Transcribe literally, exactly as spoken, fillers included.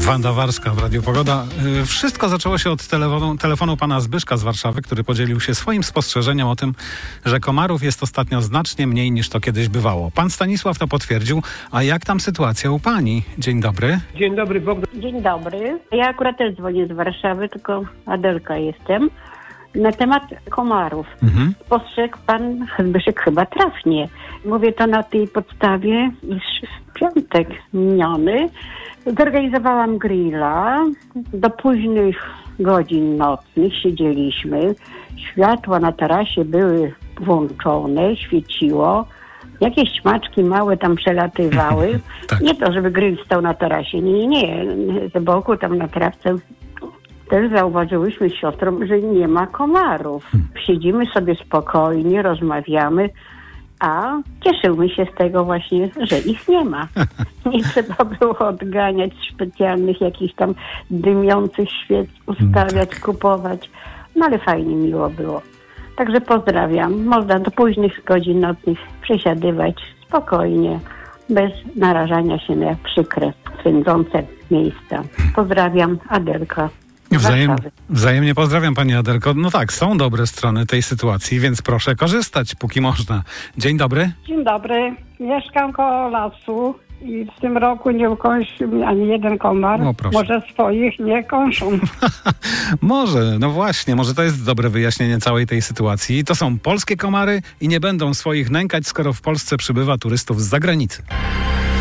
Wanda Warska w Radiu Pogoda. Wszystko zaczęło się od telefonu, telefonu pana Zbyszka z Warszawy, który podzielił się swoim spostrzeżeniem o tym, że komarów jest ostatnio znacznie mniej niż to kiedyś bywało. Pan Stanisław to potwierdził. A jak tam sytuacja u pani? Dzień dobry. Dzień dobry, Bogdan. Dzień dobry. Ja akurat też dzwonię z Warszawy, tylko Adelka jestem. Na temat komarów. Mhm. Spostrzegł pan Zbyszek chyba trafnie. Mówię to na tej podstawie, iż w piątek miniony zorganizowałam grilla. Do późnych godzin nocnych siedzieliśmy. Światła na tarasie były włączone, świeciło. Jakieś śmaczki małe tam przelatywały. Tak. Nie to, żeby grill stał na tarasie. Nie, nie. Z boku tam na trawce też zauważyłyśmy z siostrą, że nie ma komarów. Siedzimy sobie spokojnie, rozmawiamy, a cieszymy się z tego właśnie, że ich nie ma. Nie trzeba było odganiać specjalnych jakichś tam dymiących świec, ustawiać, kupować. No ale fajnie, miło było. Także pozdrawiam. Można do późnych godzin nocnych przesiadywać spokojnie, bez narażania się na przykre, swędzące miejsca. Pozdrawiam, Adelka. Wzajem, wzajemnie pozdrawiam pani Adelko. No tak, są dobre strony tej sytuacji, więc proszę korzystać, póki można. Dzień dobry. Dzień dobry. Mieszkam koło lasu i w tym roku nie ukąsił mnie ani jeden komar. No, może swoich nie kąszą. Może, no właśnie, może to jest dobre wyjaśnienie całej tej sytuacji. To są polskie komary i nie będą swoich nękać, skoro w Polsce przybywa turystów z zagranicy.